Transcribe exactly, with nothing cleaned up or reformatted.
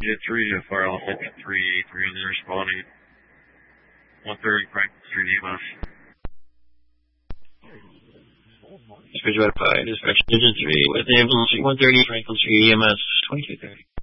Jet three, Jet Fire Alpha, three, three on the responding. one thirty Franklin Street E M S. Dispatch verified. Dispatch Engine three with ambulance one thirty Franklin Street E M S twenty-two thirty.